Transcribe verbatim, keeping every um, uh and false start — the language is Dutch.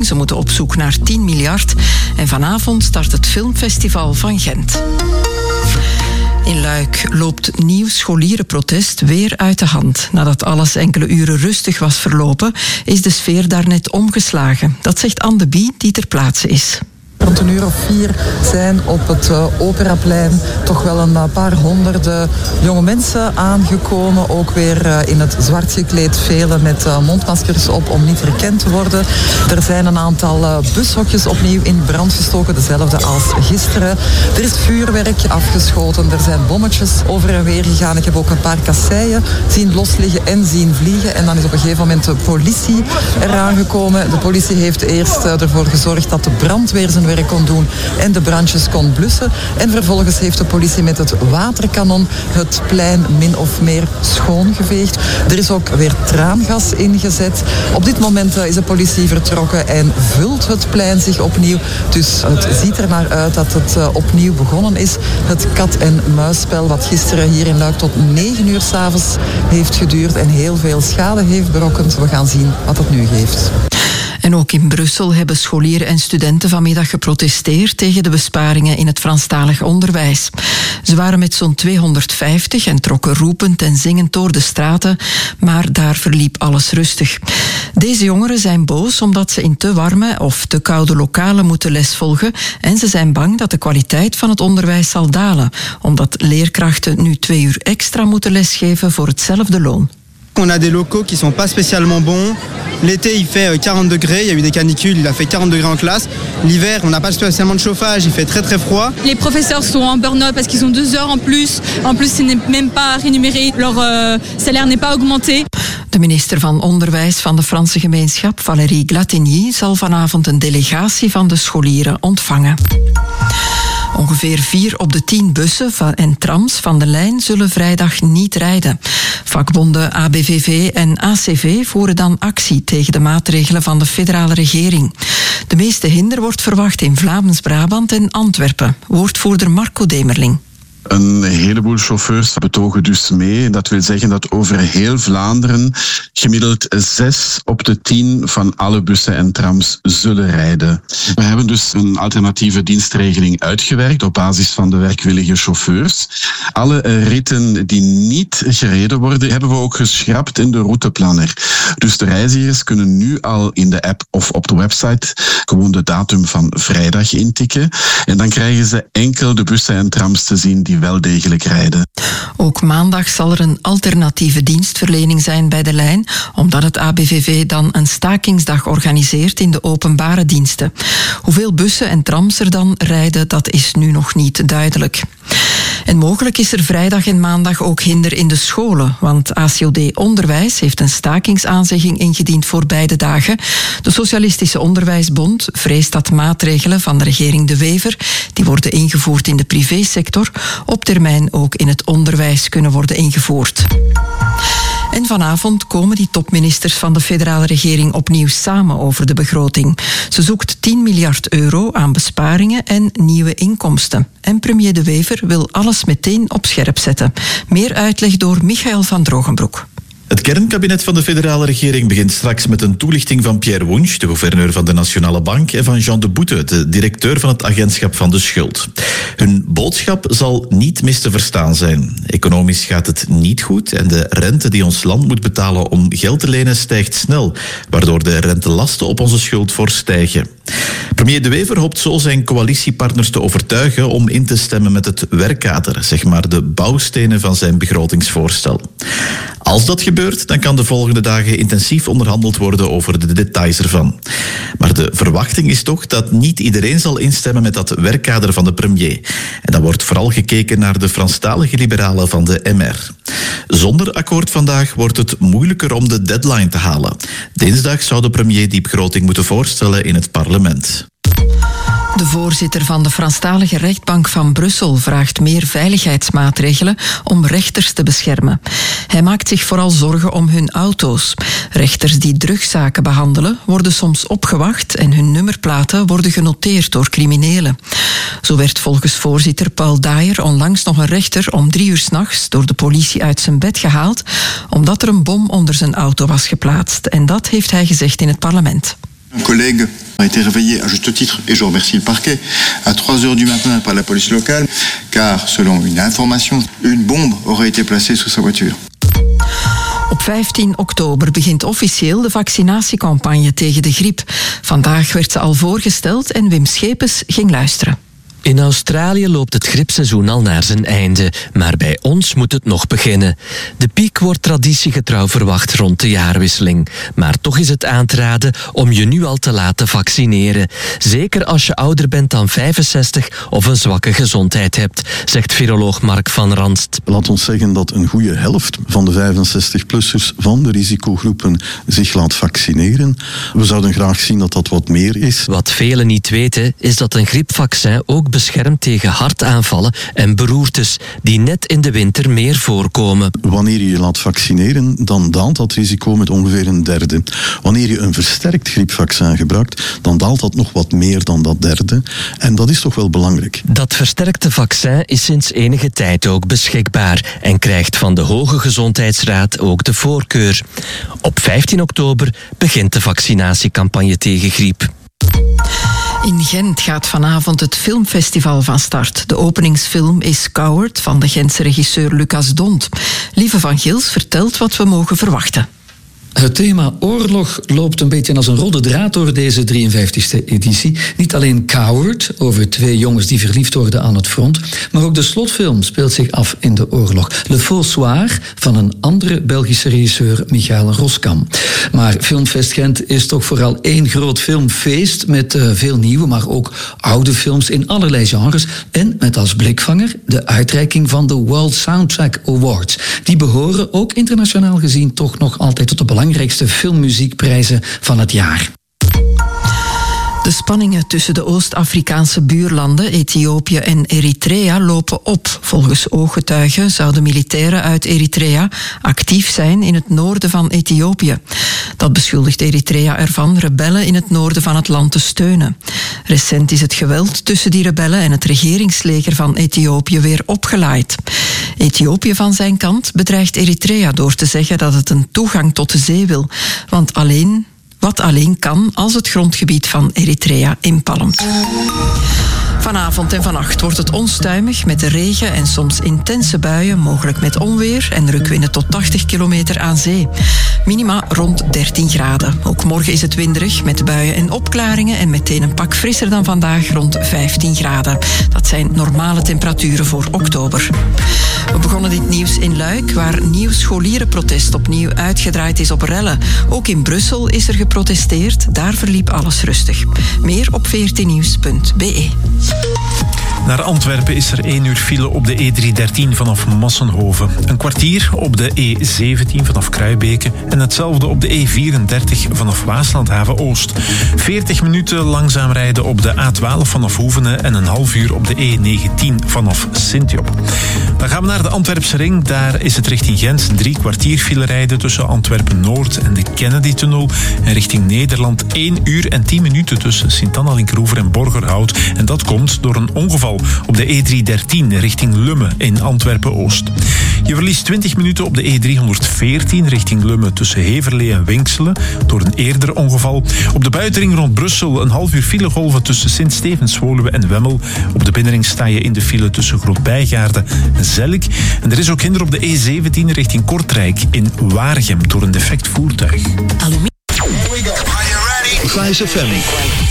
Ze moeten op zoek naar tien miljard. En vanavond start het filmfestival van Gent. In Luik loopt nieuw scholierenprotest weer uit de hand. Nadat alles enkele uren rustig was verlopen, is de sfeer daarnet omgeslagen. Dat zegt Anne de Bie, die ter plaatse is. Rond een uur of vier zijn op het uh, Operaplein toch wel een uh, paar honderden jonge mensen aangekomen. Ook weer uh, in het zwart gekleed, velen met uh, mondmaskers op om niet herkend te worden. Er zijn een aantal uh, bushokjes opnieuw in brand gestoken, dezelfde als gisteren. Er is vuurwerk afgeschoten, er zijn bommetjes over en weer gegaan. Ik heb ook een paar kasseien zien losliggen en zien vliegen. En dan is op een gegeven moment de politie eraan gekomen. De politie heeft eerst uh, ervoor gezorgd dat de brandweer zijn werk kon doen en de brandjes kon blussen. En vervolgens heeft de politie met het waterkanon het plein min of meer schoongeveegd. Er is ook weer traangas ingezet. Op dit moment is de politie vertrokken en vult het plein zich opnieuw. Dus het ziet er naar uit dat het opnieuw begonnen is. Het kat-en-muisspel wat gisteren hier in Luik tot negen uur 's avonds heeft geduurd en heel veel schade heeft berokkend. We gaan zien wat het nu geeft. En ook in Brussel hebben scholieren en studenten vanmiddag geprotesteerd tegen de besparingen in het Franstalig onderwijs. Ze waren met zo'n tweehonderdvijftig en trokken roepend en zingend door de straten, maar daar verliep alles rustig. Deze jongeren zijn boos omdat ze in te warme of te koude lokalen moeten lesvolgen en ze zijn bang dat de kwaliteit van het onderwijs zal dalen, omdat leerkrachten nu twee uur extra moeten lesgeven voor hetzelfde loon. On a des locaux qui sont pas spécialement bons. L'été, il fait quarante degrés. Il y a eu des canicules, il a fait quarante degrés en classe. L'hiver, on n'a pas spécialement de chauffage. Il fait très très froid. Les professeurs sont en burn-out parce qu'ils ont deux heures en plus. En plus, ce n'est même pas rémunéré. Leur euh, salaire n'est pas augmenté. De minister van Onderwijs van de Franse gemeenschap, Valérie Glatigny, zal vanavond een delegatie van de scholieren ontvangen. Ongeveer vier op de tien bussen en trams van de lijn zullen vrijdag niet rijden. Vakbonden A B V V en A C V voeren dan actie tegen de maatregelen van de federale regering. De meeste hinder wordt verwacht in Vlaams-Brabant en Antwerpen. Woordvoerder Marco Demerling. Een heleboel chauffeurs betogen dus mee. Dat wil zeggen dat over heel Vlaanderen gemiddeld zes op de tien van alle bussen en trams zullen rijden. We hebben dus een alternatieve dienstregeling uitgewerkt op basis van de werkwillige chauffeurs. Alle ritten die niet gereden worden, hebben we ook geschrapt in de routeplanner. Dus de reizigers kunnen nu al in de app of op de website gewoon de datum van vrijdag intikken. En dan krijgen ze enkel de bussen en trams te zien die wel degelijk rijden. Ook maandag zal er een alternatieve dienstverlening zijn bij de lijn, omdat het A B V V dan een stakingsdag organiseert in de openbare diensten. Hoeveel bussen en trams er dan rijden, dat is nu nog niet duidelijk. En mogelijk is er vrijdag en maandag ook hinder in de scholen, want A C O D Onderwijs heeft een stakingsaanzegging ingediend voor beide dagen. De Socialistische Onderwijsbond vreest dat maatregelen van de regering De Wever, die worden ingevoerd in de privésector, op termijn ook in het onderwijs kunnen worden ingevoerd. En vanavond komen die topministers van de federale regering opnieuw samen over de begroting. Ze zoekt tien miljard euro aan besparingen en nieuwe inkomsten. En premier De Wever wil alles meteen op scherp zetten. Meer uitleg door Michael van Drogenbroek. Het kernkabinet van de federale regering begint straks met een toelichting van Pierre Wunsch, de gouverneur van de Nationale Bank, en van Jean de Boete, de directeur van het agentschap van de schuld. Hun boodschap zal niet mis te verstaan zijn. Economisch gaat het niet goed en de rente die ons land moet betalen om geld te lenen stijgt snel, waardoor de rentelasten op onze schuld fors stijgen. Premier De Wever hoopt zo zijn coalitiepartners te overtuigen om in te stemmen met het werkkader, zeg maar de bouwstenen van zijn begrotingsvoorstel. Als dat gebeurt, dan kan de volgende dagen intensief onderhandeld worden over de details ervan. Maar de verwachting is toch dat niet iedereen zal instemmen met dat werkkader van de premier. En dan wordt vooral gekeken naar de Franstalige liberalen van de M R. Zonder akkoord vandaag wordt het moeilijker om de deadline te halen. Dinsdag zou de premier die begroting moeten voorstellen in het parlement. De voorzitter van de Franstalige rechtbank van Brussel vraagt meer veiligheidsmaatregelen om rechters te beschermen. Hij maakt zich vooral zorgen om hun auto's. Rechters die drugszaken behandelen worden soms opgewacht en hun nummerplaten worden genoteerd door criminelen. Zo werd volgens voorzitter Paul Dayer onlangs nog een rechter om drie uur 's nachts door de politie uit zijn bed gehaald omdat er een bom onder zijn auto was geplaatst. En dat heeft hij gezegd in het parlement. Un collègue a été réveillé à juste titre, et je remercie le parquet, à trois heures du matin par la police locale, car selon une information, une bombe aurait été placée sous sa voiture. Op vijftien oktober begint officieel de vaccinatiecampagne tegen de griep. Vandaag werd ze al voorgesteld en Wim Schepens ging luisteren. In Australië loopt het griepseizoen al naar zijn einde, maar bij ons moet het nog beginnen. De piek wordt traditiegetrouw verwacht rond de jaarwisseling. Maar toch is het aan te raden om je nu al te laten vaccineren. Zeker als je ouder bent dan vijfenzestig of een zwakke gezondheid hebt, zegt viroloog Mark van Ranst. Laat ons zeggen dat een goede helft van de vijfenzestig-plussers van de risicogroepen zich laat vaccineren. We zouden graag zien dat dat wat meer is. Wat velen niet weten, is dat een griepvaccin ook beschermt tegen hartaanvallen en beroertes die net in de winter meer voorkomen. Wanneer je je laat vaccineren, dan daalt dat risico met ongeveer een derde. Wanneer je een versterkt griepvaccin gebruikt, dan daalt dat nog wat meer dan dat derde. En dat is toch wel belangrijk. Dat versterkte vaccin is sinds enige tijd ook beschikbaar en krijgt van de Hoge Gezondheidsraad ook de voorkeur. Op vijftien oktober begint de vaccinatiecampagne tegen griep. In Gent gaat vanavond het filmfestival van start. De openingsfilm is Coward van de Gentse regisseur Lucas Dont. Lieve van Gils vertelt wat we mogen verwachten. Het thema oorlog loopt een beetje als een rode draad door deze drieënvijftigste editie. Niet alleen Coward, over twee jongens die verliefd worden aan het front, maar ook de slotfilm speelt zich af in de oorlog. Le Faux Soir van een andere Belgische regisseur, Michael Roskam. Maar Filmfest Gent is toch vooral één groot filmfeest met uh, veel nieuwe, maar ook oude films in allerlei genres. En met als blikvanger de uitreiking van de World Soundtrack Awards. Die behoren ook internationaal gezien toch nog altijd tot de belangrijkste filmmuziekprijzen van het jaar. De spanningen tussen de Oost-Afrikaanse buurlanden, Ethiopië en Eritrea, lopen op. Volgens ooggetuigen zouden militairen uit Eritrea actief zijn in het noorden van Ethiopië. Dat beschuldigt Eritrea ervan rebellen in het noorden van het land te steunen. Recent is het geweld tussen die rebellen en het regeringsleger van Ethiopië weer opgelaaid. Ethiopië van zijn kant bedreigt Eritrea door te zeggen dat het een toegang tot de zee wil, want alleen... wat alleen kan als het grondgebied van Eritrea inpalmt. Vanavond en vannacht wordt het onstuimig met de regen en soms intense buien, mogelijk met onweer en rukwinden tot tachtig kilometer aan zee. Minima rond dertien graden. Ook morgen is het winderig met buien en opklaringen en meteen een pak frisser dan vandaag rond vijftien graden. Dat zijn normale temperaturen voor oktober. We begonnen dit nieuws in Luik, waar nieuw scholierenprotest opnieuw uitgedraaid is op rellen. Ook in Brussel is er geprotesteerd, daar verliep alles rustig. Meer op veertien nieuws punt b e. Naar Antwerpen is er één uur file op de E driehonderddertien vanaf Massenhoven. Een kwartier op de E zeventien vanaf Kruibeke en hetzelfde op de E vierendertig vanaf Waaslandhaven-Oost. veertig minuten langzaam rijden op de A twaalf vanaf Hoevenen en een half uur op de E negentien vanaf Sint-Job. Dan gaan we naar de Antwerpse ring. Daar is het richting Gent drie kwartier file rijden tussen Antwerpen-Noord en de Kennedy-tunnel. En richting Nederland één uur en tien minuten tussen Sint-Anna-Linkroever en Borgerhout. En dat komt door een ongeval op de E driehonderddertien richting Lummen in Antwerpen-Oost. Je verliest twintig minuten op de E driehonderdveertien richting Lummen tussen Heverlee en Winkselen door een eerder ongeval. Op de buitenring rond Brussel een half uur filegolven tussen Sint-Stevens-Woluwe en Wemmel. Op de binnenring sta je in de file tussen Groot-Bijgaarden en Zellik. En er is ook hinder op de E zeventien richting Kortrijk in Waregem door een defect voertuig. Vice F M.